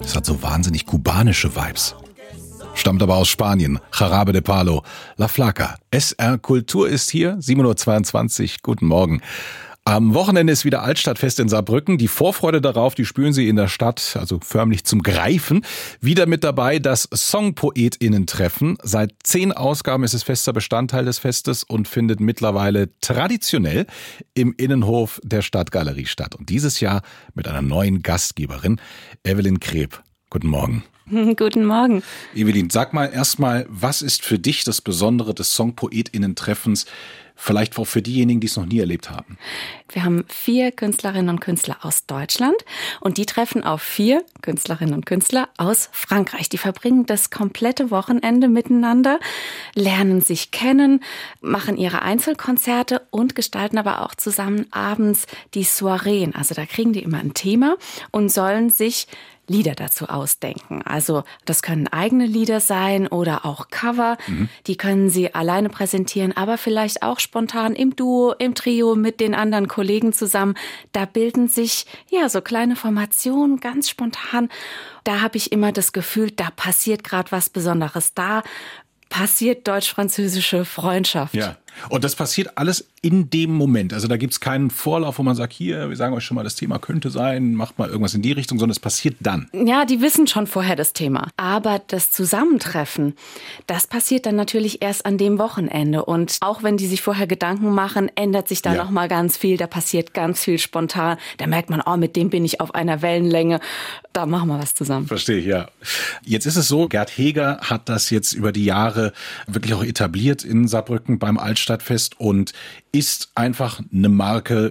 Das hat so wahnsinnig kubanische Vibes. Stammt aber aus Spanien. Jarabe de Palo, La Flaca. SR Kultur ist hier, 7.22 Uhr. Guten Morgen. Am Wochenende ist wieder Altstadtfest in Saarbrücken. Die Vorfreude darauf, die spüren Sie in der Stadt, also förmlich zum Greifen. Wieder mit dabei das SongpoetInnen-Treffen. Seit 10 Ausgaben ist es fester Bestandteil des Festes und findet mittlerweile traditionell im Innenhof der Stadtgalerie statt. Und dieses Jahr mit einer neuen Gastgeberin, Evelyn Kreb. Guten Morgen. Guten Morgen. Evelyn, sag mal erstmal, was ist für dich das Besondere des SongpoetInnen-Treffens? Vielleicht auch für diejenigen, die es noch nie erlebt haben. Wir haben 4 Künstlerinnen und Künstler aus Deutschland und die treffen auf 4 Künstlerinnen und Künstler aus Frankreich. Die verbringen das komplette Wochenende miteinander, lernen sich kennen, machen ihre Einzelkonzerte und gestalten aber auch zusammen abends die Soireen. Also da kriegen die immer ein Thema und sollen sich Lieder dazu ausdenken. Also das können eigene Lieder sein oder auch Cover. Die können sie alleine präsentieren, aber vielleicht auch spontan im Duo, im Trio mit den anderen Kollegen zusammen. Da bilden sich ja so kleine Formationen ganz spontan. Da habe ich immer das Gefühl, da passiert gerade was Besonderes. Da passiert deutsch-französische Freundschaft. Ja. Und das passiert alles in dem Moment. Also da gibt es keinen Vorlauf, wo man sagt, hier, wir sagen euch schon mal, das Thema könnte sein, macht mal irgendwas in die Richtung, sondern es passiert dann. Ja, die wissen schon vorher das Thema. Aber das Zusammentreffen, das passiert dann natürlich erst an dem Wochenende. Und auch wenn die sich vorher Gedanken machen, ändert sich da noch mal ganz viel. Da passiert ganz viel spontan. Da merkt man, oh, mit dem bin ich auf einer Wellenlänge. Da machen wir was zusammen. Verstehe ich, ja. Jetzt ist es so, Gerd Heger hat das jetzt über die Jahre wirklich auch etabliert in Saarbrücken beim Altstadtfest und ist einfach eine Marke,